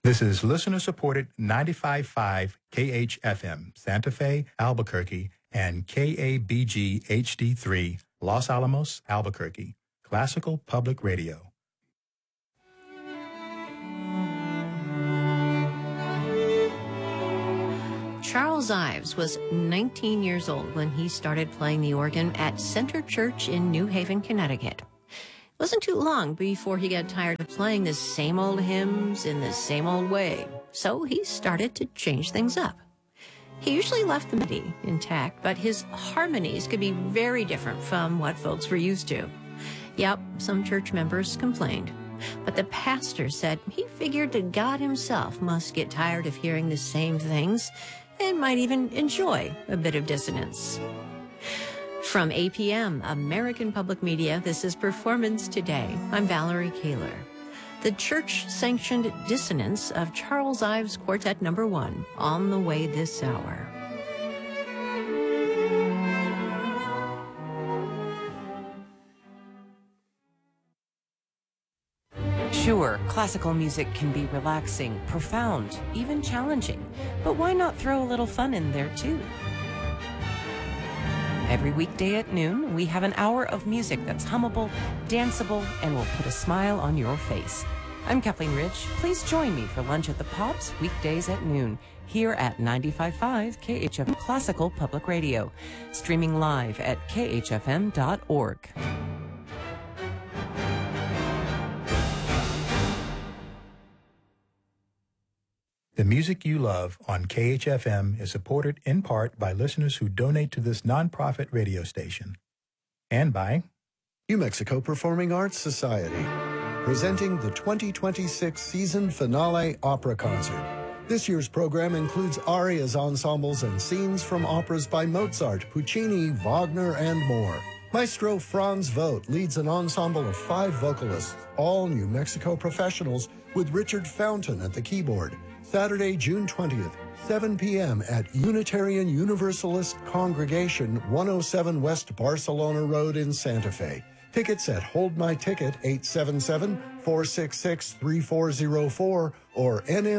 This is listener-supported 95.5 KHFM, Santa Fe, Albuquerque, and KABG HD3, Los Alamos, Albuquerque, Classical Public Radio. Charles Ives was 19 years old when he started playing the organ at Center Church in New Haven, Connecticut. It wasn't too long before he got tired of playing the same old hymns in the same old way, so he started to change things up. He usually left the melody intact, but his harmonies could be very different from what folks were used to. Yep, some church members complained, but the pastor said he figured that God himself must get tired of hearing the same things and might even enjoy a bit of dissonance. From APM, American Public Media, this is Performance Today. I'm Valerie Kaler. The church-sanctioned dissonance of Charles Ives Quartet No. 1 on the way this hour. Sure, classical music can be relaxing, profound, even challenging, but why not throw a little fun in there too? Every weekday at noon, we have an hour of music that's hummable, danceable, and will put a smile on your face. I'm Kathleen Ridge. Please join me for Lunch at the Pops, weekdays at noon, here at 95.5 KHFM Classical Public Radio, streaming live at khfm.org. The music you love on KHFM is supported in part by listeners who donate to this nonprofit radio station. And by New Mexico Performing Arts Society, presenting the 2026 season finale opera concert. This year's program includes arias, ensembles, and scenes from operas by Mozart, Puccini, Wagner, and more. Maestro Franz Vogt leads an ensemble of 5 vocalists, all New Mexico professionals, with Richard Fountain at the keyboard. Saturday, June 20th, 7 p.m. at Unitarian Universalist Congregation, 107 West Barcelona Road in Santa Fe. Tickets at Hold My Ticket, 877-466-3404 or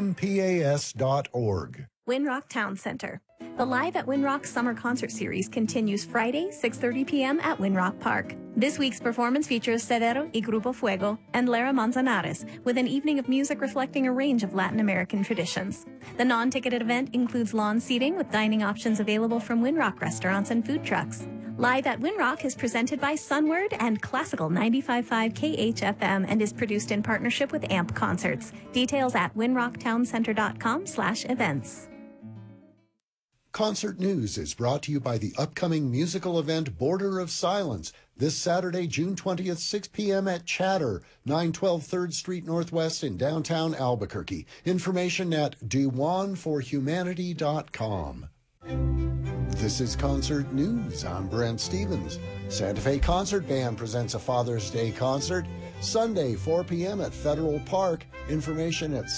nmpas.org. Winrock Town Center. The Live at Winrock Summer Concert Series continues Friday, 6:30 p.m. at Winrock Park. This week's performance features Cedero y Grupo Fuego and Lara Manzanares, with an evening of music reflecting a range of Latin American traditions. The non-ticketed event includes lawn seating with dining options available from Winrock restaurants and food trucks. Live at Winrock is presented by Sunward and Classical 95.5 KHFM and is produced in partnership with AMP Concerts. Details at winrocktowncenter.com/events. Concert News is brought to you by the upcoming musical event Border of Silence, this Saturday, June 20th, 6 p.m. at Chatter, 912 3rd Street Northwest in downtown Albuquerque. Information at DeWanForHumanity.com. This is Concert News. I'm Brent Stevens. Santa Fe Concert Band presents a Father's Day concert Sunday, 4 p.m. at Federal Park. Information at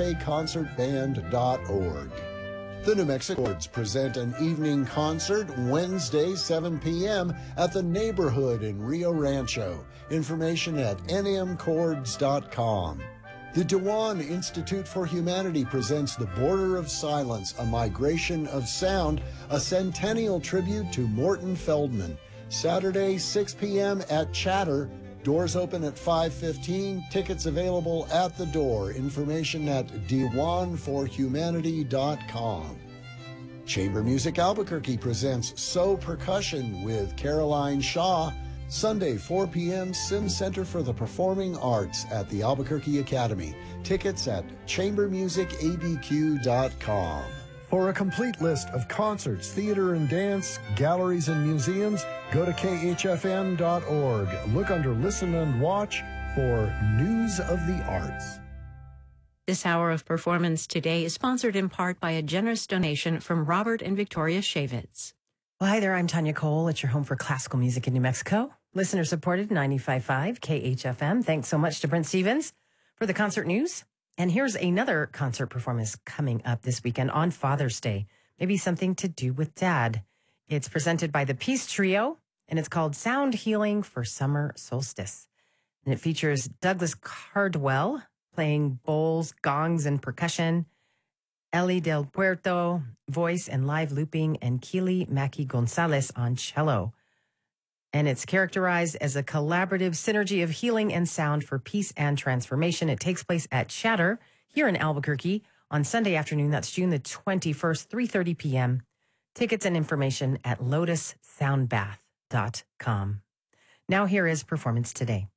santafeconcertband.org. The New Mexico Chords present an evening concert Wednesday, 7 p.m. at the Neighborhood in Rio Rancho. Information at nmchords.com. The Dewan Institute for Humanity presents The Border of Silence, a Migration of Sound, a centennial tribute to Morton Feldman. Saturday, 6 p.m. at Chatter. Doors open at 5:15. Tickets available at the door. Information at DeWanForHumanity.com. Chamber Music Albuquerque presents So Percussion with Caroline Shaw. Sunday, 4 p.m., Sim Center for the Performing Arts at the Albuquerque Academy. Tickets at chambermusicabq.com. For a complete list of concerts, theater and dance, galleries and museums, go to khfm.org. Look under Listen and Watch for News of the Arts. This hour of Performance Today is sponsored in part by a generous donation from Robert and Victoria Shavitz. Well, hi there, I'm Tanya Cole at your home for classical music in New Mexico. Listener-supported 95.5 KHFM. Thanks so much to Brent Stevens for the concert news. And here's another concert performance coming up this weekend on Father's Day. Maybe something to do with Dad. It's presented by the Peace Trio, and it's called Sound Healing for Summer Solstice. And it features Douglas Cardwell playing bowls, gongs, and percussion. Ellie Del Puerto, voice and live looping, and Keely Mackie Gonzalez on cello. And it's characterized as a collaborative synergy of healing and sound for peace and transformation. It takes place at Chatter here in Albuquerque on Sunday afternoon. That's June the 21st, 3:30 p.m. Tickets and information at lotussoundbath.com. Now here is Performance Today.